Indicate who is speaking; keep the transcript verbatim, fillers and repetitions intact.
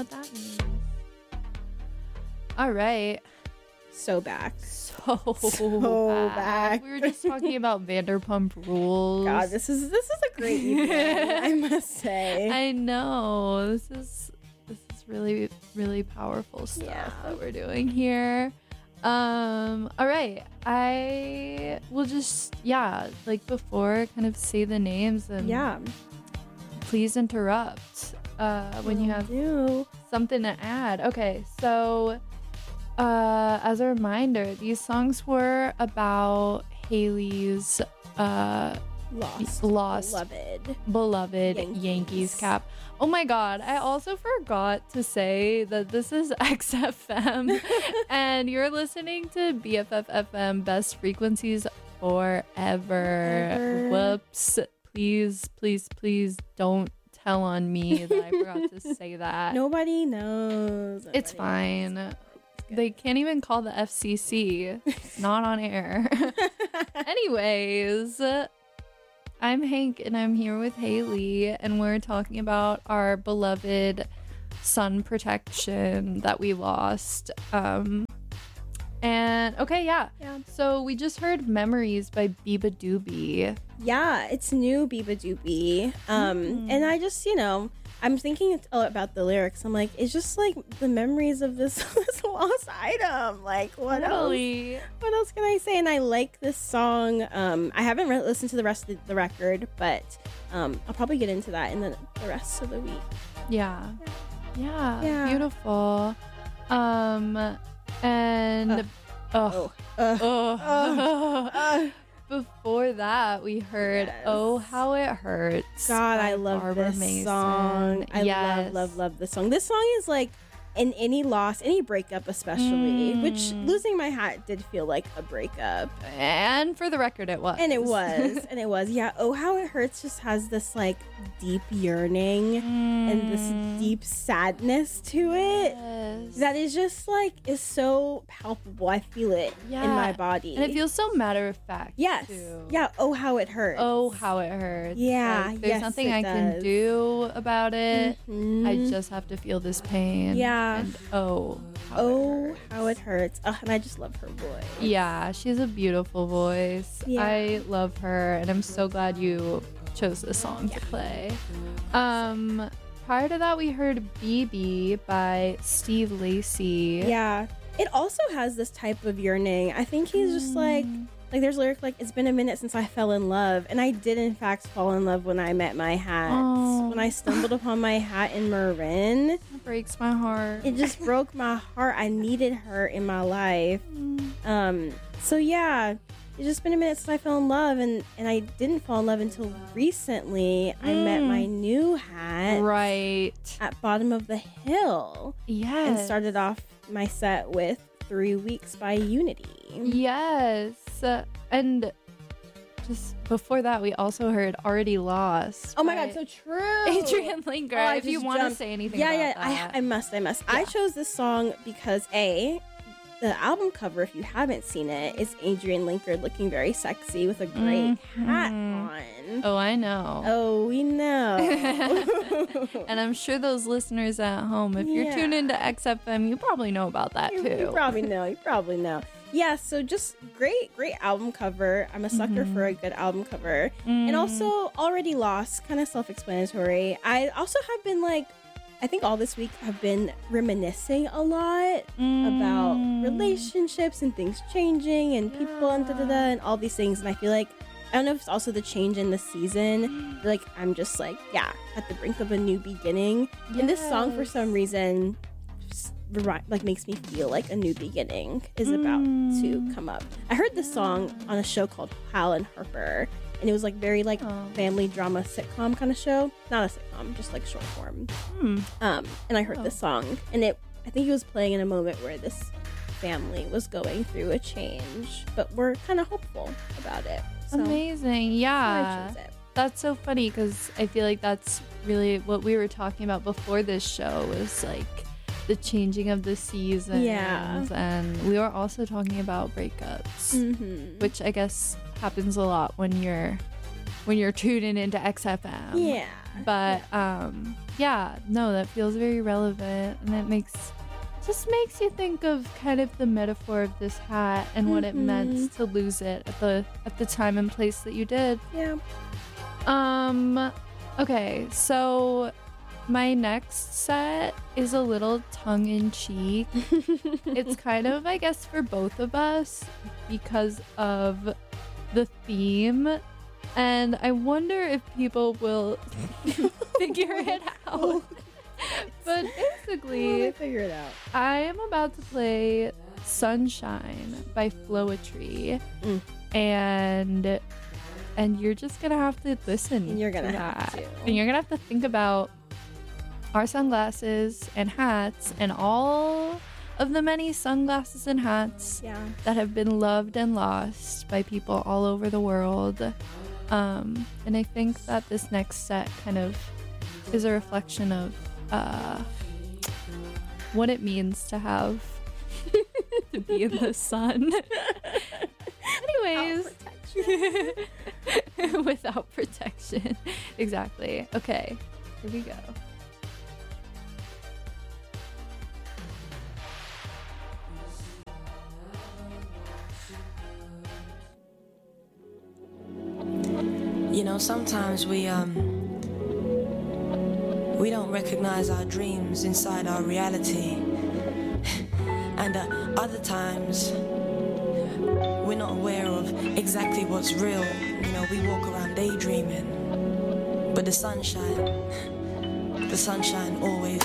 Speaker 1: what that means. All right.
Speaker 2: So back.
Speaker 1: So,
Speaker 2: So
Speaker 1: back.
Speaker 2: back.
Speaker 1: We were just talking about Vanderpump Rules.
Speaker 2: God, this is this is a great evening, I must say.
Speaker 1: I know. This is this is really really powerful stuff
Speaker 2: Yeah.
Speaker 1: that we're doing here. Um all right. I will just yeah, like before kind of say the names and
Speaker 2: Yeah.
Speaker 1: please interrupt uh when you have
Speaker 2: do.
Speaker 1: something to add. Okay, so uh as a reminder, these songs were about Haley's uh
Speaker 2: Lost.
Speaker 1: lost
Speaker 2: Beloved.
Speaker 1: beloved
Speaker 2: Yankees.
Speaker 1: Yankees. cap. Oh my god, I also forgot to say that this is X F M and you're listening to B F F F M, best frequencies forever.
Speaker 2: Forever.
Speaker 1: Whoops. Please, please, please don't tell on me that I forgot to say that.
Speaker 2: Nobody knows.
Speaker 1: It's
Speaker 2: Nobody
Speaker 1: fine.
Speaker 2: knows. It's good.
Speaker 1: They can't even call the F C C. It's not on air. Anyways, I'm Hank and I'm here with Haley and we're talking about our beloved sun protection that we lost. Um, and okay, yeah.
Speaker 2: Yeah.
Speaker 1: So we just heard Memories by Biba Doobie.
Speaker 2: Yeah, it's new Biba Doobie. Um,
Speaker 1: Mm.
Speaker 2: and I just, you know, I'm thinking about the lyrics. I'm like, it's just like the memories of this, this lost item. Like, what else?
Speaker 1: Totally.
Speaker 2: What else can I say? And I like this song. Um, I haven't re- listened to the rest of the record, but um, I'll probably get into that in the, the rest of the week.
Speaker 1: Yeah. Yeah.
Speaker 2: Yeah.
Speaker 1: Beautiful. Um, and
Speaker 2: Uh,
Speaker 1: oh,
Speaker 2: Uh,
Speaker 1: oh.
Speaker 2: uh,
Speaker 1: Before that, we heard
Speaker 2: Yes.
Speaker 1: "Oh How It Hurts."
Speaker 2: God,
Speaker 1: by
Speaker 2: I love
Speaker 1: Barbara
Speaker 2: this
Speaker 1: Mason.
Speaker 2: song. I
Speaker 1: yes.
Speaker 2: love, love, love this song. This song is like in any loss, any breakup, especially, which
Speaker 1: Mm.
Speaker 2: losing my hat did feel like a breakup.
Speaker 1: And for the record, it was.
Speaker 2: And it was. and it was. Yeah. Oh, How It Hurts just has this like deep yearning and this
Speaker 1: Mm.
Speaker 2: deep sadness to it.
Speaker 1: Yes.
Speaker 2: That is just like is so palpable. I feel it in my
Speaker 1: Yeah.
Speaker 2: body.
Speaker 1: And it feels so matter of fact.
Speaker 2: yes.
Speaker 1: too.
Speaker 2: Yeah. Oh, how it hurts.
Speaker 1: Oh, how it hurts.
Speaker 2: Yeah,
Speaker 1: Like, there's
Speaker 2: yes,
Speaker 1: nothing
Speaker 2: it
Speaker 1: I can
Speaker 2: does.
Speaker 1: do about it.
Speaker 2: Mhm.
Speaker 1: I just have to feel this pain.
Speaker 2: Yeah.
Speaker 1: And oh, how
Speaker 2: Oh,
Speaker 1: it hurts.
Speaker 2: how it hurts. Ugh, and I just love her voice.
Speaker 1: Yeah, she has a beautiful voice.
Speaker 2: Yeah.
Speaker 1: I love her, and I'm so glad you chose this song to play. Um, prior to that, we heard B B by Steve Lacy.
Speaker 2: Yeah. It also has this type of yearning. I think he's just like, like there's lyric like, it's been a minute since I fell in love. And I did, in fact, fall in love when I met my hat.
Speaker 1: Oh.
Speaker 2: When I stumbled upon my hat in Marin.
Speaker 1: It breaks my heart.
Speaker 2: It just broke my heart. I needed her in my life.
Speaker 1: Mm.
Speaker 2: Um, so yeah, it's just been a minute since I fell in love, and and I didn't fall in love until recently. I met
Speaker 1: Mm.
Speaker 2: my new hat
Speaker 1: Right.
Speaker 2: at Bottom of the Hill,
Speaker 1: Yes.
Speaker 2: and started off my set with Three Weeks by Unity.
Speaker 1: Yes. Uh, and just before that, we also heard Already Lost.
Speaker 2: Oh my
Speaker 1: by
Speaker 2: god, so true.
Speaker 1: Adrian Linger.
Speaker 2: Oh, I
Speaker 1: if you
Speaker 2: just
Speaker 1: want to
Speaker 2: jumped.
Speaker 1: say anything
Speaker 2: Yeah,
Speaker 1: about
Speaker 2: yeah,
Speaker 1: that.
Speaker 2: I, I must, I must. I
Speaker 1: Yeah.
Speaker 2: chose this song because A, the album cover, if you haven't seen it, is Adrian Linkard looking very sexy with a great hat
Speaker 1: Mhm.
Speaker 2: on.
Speaker 1: Oh, I know.
Speaker 2: Oh, we know.
Speaker 1: And I'm sure those listeners at home, if you're
Speaker 2: Yeah.
Speaker 1: tuned into X F M, you probably know about that
Speaker 2: you,
Speaker 1: too.
Speaker 2: you probably know. You probably know. Yeah, so just great, great album cover. I'm a sucker
Speaker 1: Mhm.
Speaker 2: for a good album cover. And
Speaker 1: Mm.
Speaker 2: also, Already Lost, kind of self explanatory. I also have been like, I think all this week I've been reminiscing a lot about
Speaker 1: Mm.
Speaker 2: relationships and things changing and people and da da da and all these things. And I feel like, I don't know if it's also the change in the season. Like, I'm just like, yeah, at the brink of a new beginning. And this song, for some
Speaker 1: Yes.
Speaker 2: reason, just ri- like makes me feel like a new beginning is about to
Speaker 1: Mm.
Speaker 2: come up. I heard this song on a show called Hal and Harper, and it was like very like
Speaker 1: Oh.
Speaker 2: family drama sitcom kind of show. Not a sitcom, just like short form.
Speaker 1: Hmm.
Speaker 2: Um, and I heard
Speaker 1: Oh.
Speaker 2: this song, and it I think it was playing in a moment where this family was going through a change, but we're kind of hopeful about it. So
Speaker 1: Amazing.
Speaker 2: that's why I
Speaker 1: Yeah.
Speaker 2: chose it.
Speaker 1: That's so funny because I feel like that's really what we were talking about before this show was like the changing of the seasons.
Speaker 2: Yeah.
Speaker 1: And we were also talking about breakups,
Speaker 2: Mm-hmm.
Speaker 1: which I guess happens a lot when you're when you're tuning into X F M.
Speaker 2: Yeah.
Speaker 1: But um yeah, no, that feels very relevant, and it makes just makes you think of kind of the metaphor of this hat and what it
Speaker 2: Mhm.
Speaker 1: meant to lose it at the at the time and place that you did.
Speaker 2: Yeah.
Speaker 1: Um okay, so my next set is a little tongue-in-cheek. It's kind of, I guess, for both of us because of the theme, and I wonder if people will figure it out. But basically,
Speaker 2: We'll figure it out.
Speaker 1: I am about to play Sunshine by Floetry,
Speaker 2: Mm.
Speaker 1: and and you're just gonna have to listen.
Speaker 2: And you're gonna
Speaker 1: to
Speaker 2: have
Speaker 1: that.
Speaker 2: to.
Speaker 1: And you're gonna have to think about our sunglasses and hats and all of the many sunglasses and hats
Speaker 2: Yeah.
Speaker 1: that have been loved and lost by people all over the world. Um, and I think that this next set kind of is a reflection of uh, what it means to have to be in the sun. Anyways, without protection. Exactly. Okay, here we go.
Speaker 3: You know, sometimes we um we don't recognize our dreams inside our reality, and uh, other times we're not aware of exactly what's real. You know, we walk around daydreaming, but the sunshine, the sunshine always